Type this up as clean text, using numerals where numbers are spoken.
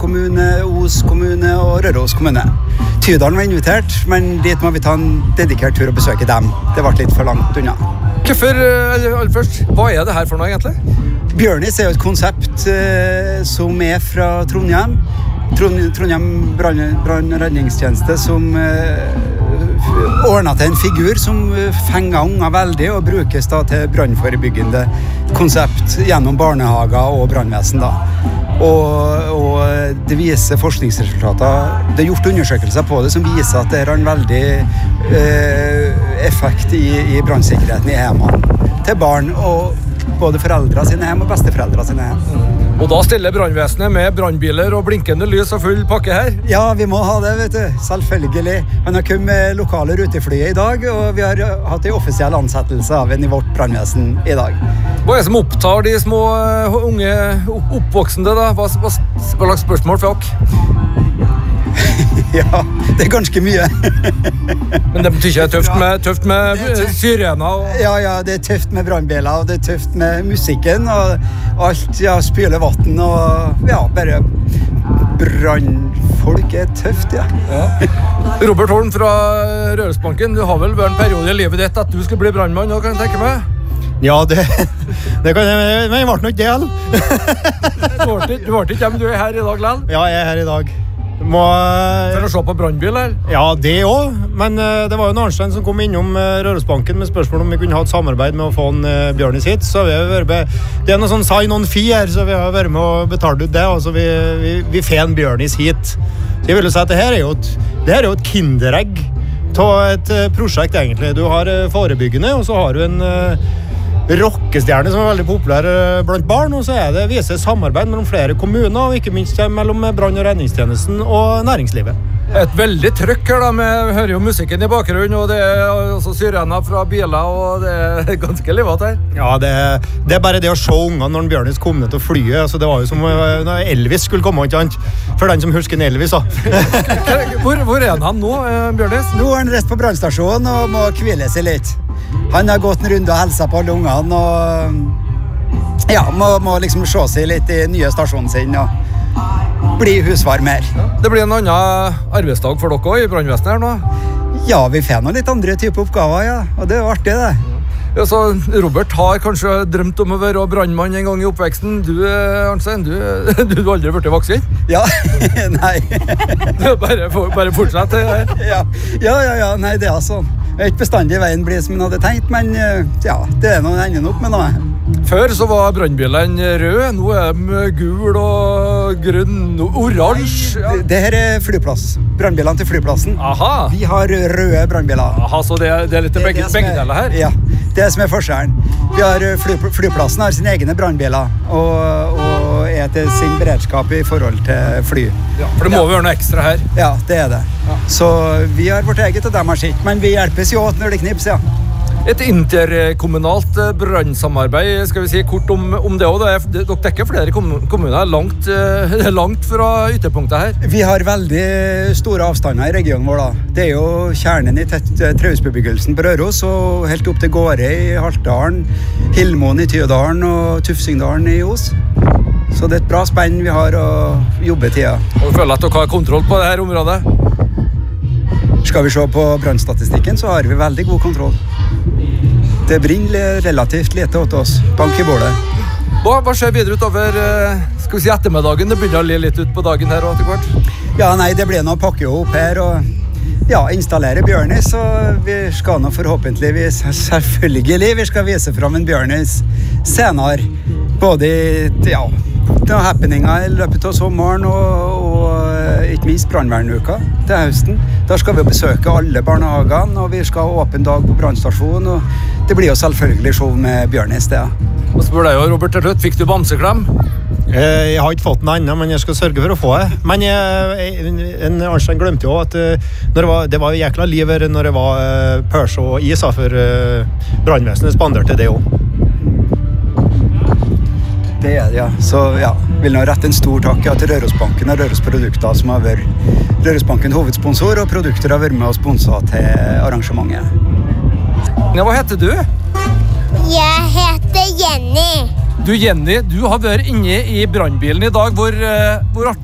kommune, Os kommune og Røros kommune. Tydalen var invitert, men dit må vi ta en dedikert tur og besøke dem. Det ble litt for langt unna. Hvorfor, aller først, hva er det her for noe egentlig? Bjørnis er jo et konsept som er fra Trondheim. Trondheim brann- og redningstjeneste som ordnet til en figur som fenger unger veldig og brukes da til brannforebyggende konsept gjennom barnehager og brannvesen da. Og det viser forskningsresultater. Det er gjort undersøkelser på det som viser at det har en veldig effekt i brannsikkerheten i hjemmene til barn og både foreldre sine hjem og besteforeldre sine hjem. Og da stiller brannvesenet med brannbiler og blinkende lys og full pakke her? Ja, vi må ha det, vet du. Selvfølgelig. Han har kommet med lokale ruteflyet i dag, og vi har hatt en offisiell ansettelse av en i vårt brannvesen i dag. Hva er det som opptar de små unge oppvoksende da? Hva slags spørsmål fra dere? Ja, det er ganske mye. Men det betyr ikke tøft med syrener og... Ja, det er tøft med brannbiler, og det er tøft med musikken, og alt, spyle vatten, og bare brannfolk er tøft, ja. Robert Holm fra Rørosbanken, du har vel vært en periode i livet ditt at du skulle bli brannmann, hva kan jeg tenke meg? Ja, det kan jeg, men jeg ble nok del. Du ble ikke hjemme, du er her i dag, Len? Ja, jeg er her i dag. For å se på brannbil, eller? Ja, det også. Men det var jo en Arnstein som kom innom Rørosbanken med spørsmål om vi kunne ha et samarbeid med å få en Bjørnis hit. Så vi har vært med, det er noe sånn sign-on-fee her, så vi har vært med og betalt ut det. Altså vi får en Bjørnis hit. Så jeg vil jo si at det her er jo et kinderegg til et prosjekt, egentlig. Du har forebyggende, og så har du en rockestjerne som er veldig populær blant barn, og så viser samarbeid mellom flere kommuner, og ikke minst mellom brann- og redningstjenesten og næringslivet. Et veldig trykk her da, vi hører jo musikken i bakgrunnen, og det er også syrener fra biler, og det er ganske livet her. Ja, det er bare det å se ungene når Bjørnis kom ned til flyet, altså det var jo som når Elvis skulle komme, ikke sant? For den som husker en Elvis, da. Hvor er han nå, Bjørnis? Nå er han rett på brannstasjonen og må hvile seg litt. Han har gått en runde og helset på alle ungene, og må liksom se seg litt i nye stasjonen sin, og bli husvarmer. Det blir en annen arbeidsdag for dere også i brannvesenet her nå? Ja, vi får noen litt andre typer oppgaver, ja, og det er jo artig det. Ja, så Robert har kanskje drømt om å være brannmann en gang i oppveksten. Du, Arnstein, du har aldri vært voksen? Ja, nei. bare fortsett her. Ja, nei, det er sånn. Det er ikke bestandig veien blir som man hadde tenkt, men ja, det er noe enden opp med noe. Før så var brannbilene røde, nå er de gul og grønn og oransje. Ja. Det her er flyplass, brannbilene til flyplassen. Aha. Vi har røde brannbiler. Aha, så det er litt begge deler her? Ja, det som er forskjellen. Vi har flyplassen har sine egne brannbiler, og er til sin beredskap i forhold til fly. Ja, for det må være noe ekstra her? Ja, det er det. Ja. Så vi har vårt eget, og dem har sitt, men vi hjelpes jo åt når det knips, ja. Et interkommunalt brannsamarbeid, skal vi si kort om det også. Dere dekker flere kommuner langt fra ytterpunktet her. Vi har veldig store avstander i regionen vår da. Det er jo kjernen i trehusbebyggelsen på Røros, og helt opp til Gårde i Haltdalen, Hillmoen i Tydalen og Tufsingdalen i Os. Så det er et bra spenn vi har å jobbe i tida. Og du føler at dere har kontroll på dette området? Skal vi se på brannstatistikken, så har vi veldig god kontroll. Det brinner relativt lite åt oss. Bank i bordet. Hva skjer videre utover skal vi si ettermiddagen? Det begynner å le litt ut på dagen her og etter hvert. Ja, nei, det blir noe å pakke opp her og installere Bjørnis. Og vi skal nå forhåpentligvis, selvfølgelig, vi skal vise fram en Bjørnis senere. Både i happeninger i løpet av sommeren og ikke minst brannvernuka til høsten. Da skal vi besøke alle barnehagene, og vi skal ha åpen dag på brannstasjonen, og det blir jo selvfølgelig show med Bjørnis det. Og spør deg jo, Robert, til slutt, fikk du bamseklem? Jeg har ikke fått den ennå, men jeg skal sørge for å få det. Men Arnstein glemte jo at det var jækla liv her når det var pørs og is, for brannvesenet spanderte det også. Det er det, ja. Så vil nå rette en stor takk til Rørosbanken og Røros Produkter, som har vært Rørosbanken hovedsponsor, og Produkter har vært med og sponset til arrangementet. Ja, hva heter du? Jeg heter Jenny. Du, Jenny, du har vært inne i brannbilen i dag. Hvor artig